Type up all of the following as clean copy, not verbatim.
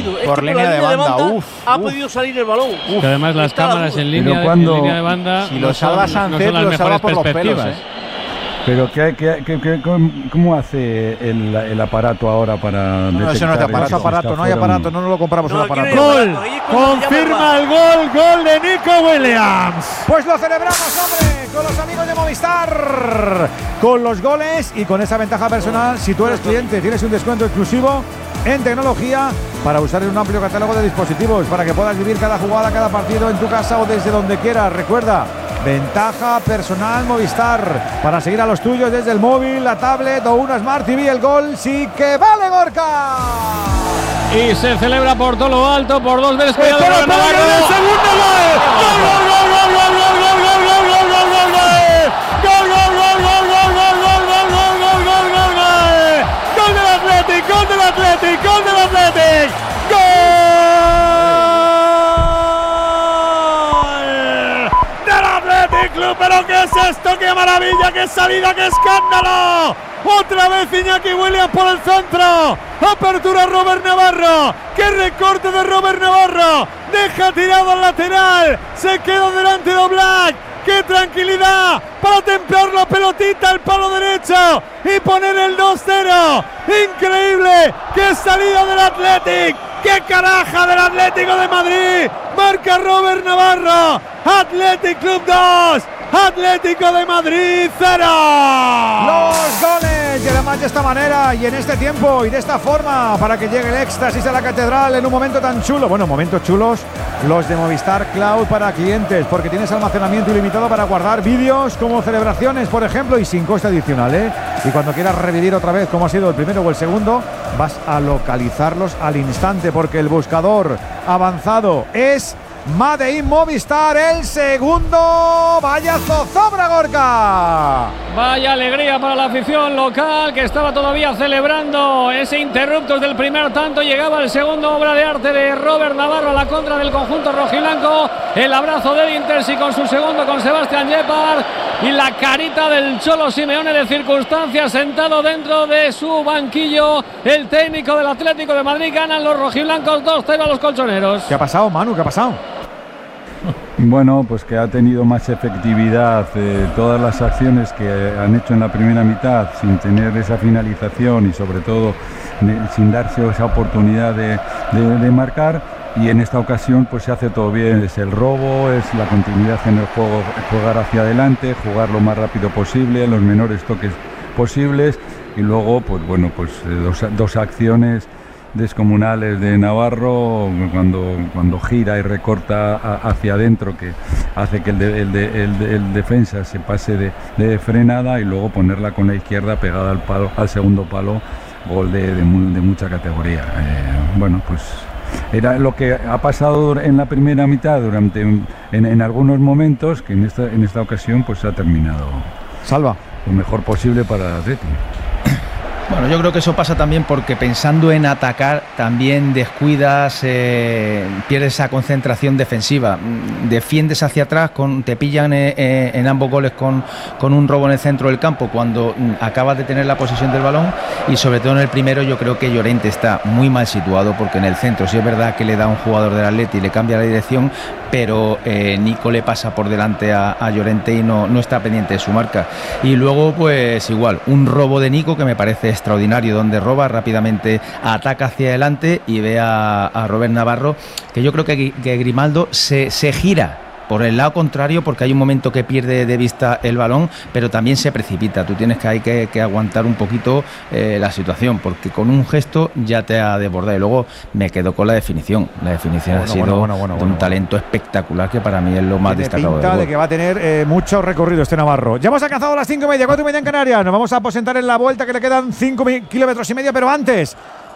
podido. Por línea de banda, ha podido salir el balón. Que además las cámaras en línea de banda, si lo salva Sánchez, no son las mejores perspectivas. Pero ¿cómo hace el aparato ahora para detectar? Eso no es de aparato, no hay aparato, no lo compramos un aparato. ¡Gol! Confirma el gol de Nico Williams. Pues lo celebramos, hombre, con los amigos de Movistar, con los goles y con esa ventaja personal. Si tú eres cliente, tienes un descuento exclusivo en tecnología para usar en un amplio catálogo de dispositivos para que puedas vivir cada jugada, cada partido en tu casa o desde donde quieras. Recuerda, ventaja personal Movistar para seguir a los tuyos desde el móvil, la tablet o una Smart TV. El gol sí que vale, Gorka. Y se celebra por todo lo alto, por dos veces. ¡Cuidado, el segundo gol! ¡Gol del Athletic! ¡Gol! ¡Del Athletic Club! ¿Pero qué es esto? ¡Qué maravilla! ¡Qué salida! ¡Qué escándalo! Otra vez Iñaki Williams por el centro. Apertura Robert Navarro. ¡Qué recorte de Robert Navarro! Deja tirado al lateral. Se queda delante de Oblak. ¡Qué tranquilidad! Para templar la pelotita al palo derecho y poner el 2-0. ¡Increíble! ¡Qué salida del Athletic! ¡Qué caraja del Atlético de Madrid! Marca Robert Navarro. Athletic Club 2. Atlético de Madrid 0. Los goles y además de esta manera y en este tiempo y de esta forma para que llegue el éxtasis a la catedral en un momento tan chulo. Bueno, momentos chulos los de Movistar Cloud para clientes, porque tienes almacenamiento ilimitado para guardar vídeos como celebraciones, por ejemplo, y sin coste adicional, ¿eh? Y cuando quieras revivir otra vez como ha sido el primero o el segundo, vas a localizarlos al instante, porque el buscador avanzado es Made in Movistar, el segundo. Vaya zozobra, Gorka. Vaya alegría para la afición local, que estaba todavía celebrando ese interruptus del primer tanto. Llegaba el segundo, obra de arte de Robert Navarro a la contra del conjunto rojiblanco. El abrazo del Intersi con su segundo, con Sebastián Yepard, y la carita del Cholo Simeone de circunstancias, sentado dentro de su banquillo. El técnico del Atlético de Madrid. Ganan los rojiblancos 2-0 a los colchoneros. ¿Qué ha pasado, Manu? ¿Qué ha pasado? Bueno, pues que ha tenido más efectividad todas las acciones que han hecho en la primera mitad sin tener esa finalización y sobre todo sin darse esa oportunidad de marcar, y en esta ocasión pues se hace todo bien. Es el robo, es la continuidad en el juego, jugar hacia adelante, jugar lo más rápido posible, los menores toques posibles, y luego pues bueno, pues dos acciones descomunales de Navarro cuando gira y recorta hacia adentro, que hace que el defensa se pase de frenada, y luego ponerla con la izquierda pegada al palo, al segundo palo. Gol de mucha categoría. Bueno, pues era lo que ha pasado en la primera mitad en algunos momentos, que en esta ocasión pues ha terminado Salva lo mejor posible para el Atleti. Bueno, yo creo que eso pasa también porque pensando en atacar también descuidas, pierdes esa concentración defensiva, defiendes hacia atrás, te pillan en ambos goles con un robo en el centro del campo cuando acabas de tener la posesión del balón, y sobre todo en el primero yo creo que Llorente está muy mal situado, porque en el centro sí es verdad que le da un jugador del Atleti y le cambia la dirección, pero Nico le pasa por delante a Llorente y no está pendiente de su marca. Y luego pues igual, un robo de Nico que me parece extraordinario, donde roba rápidamente, ataca hacia adelante y ve a Robert Navarro, que yo creo que Grimaldo se gira por el lado contrario, porque hay un momento que pierde de vista el balón, pero también se precipita. Tú tienes que aguantar un poquito la situación, porque con un gesto ya te ha desbordado. Y luego me quedo con la definición. La definición ha sido de un talento espectacular, que para mí es lo más destacado. Pinta de que va a tener mucho recorrido este Navarro. Ya hemos alcanzado las 5:30, 4:30 en Canarias. Nos vamos a aposentar en la vuelta, que le quedan 5 kilómetros y medio, pero antes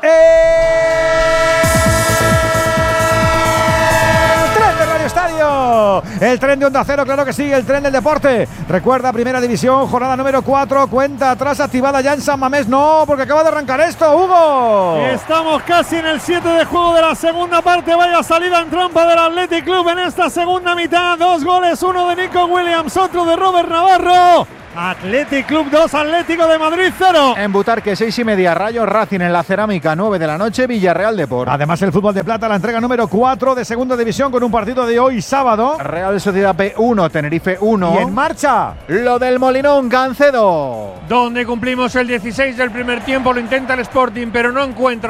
Estadio, el tren de Onda Cero, claro que sí, el tren del deporte. Recuerda, Primera División, jornada número 4, cuenta atrás activada ya en San Mamés. No, porque acaba de arrancar esto, Hugo. Estamos casi en el 7 de juego de la segunda parte. Vaya salida en trampa del Athletic Club en esta segunda mitad. 2 goles, uno de Nico Williams, otro de Robert Navarro. Athletic Club 2, Atlético de Madrid 0. En Butarque, 6:30, Rayo Racing en la Cerámica, 9 de la noche, Villarreal Depor. Además, el fútbol de plata, la entrega número 4 de segunda división con un partido de hoy sábado. Real Sociedad B1, Tenerife 1. Y en marcha lo del Molinón, Cancedo. Donde cumplimos el 16 del primer tiempo, lo intenta el Sporting, pero no encuentra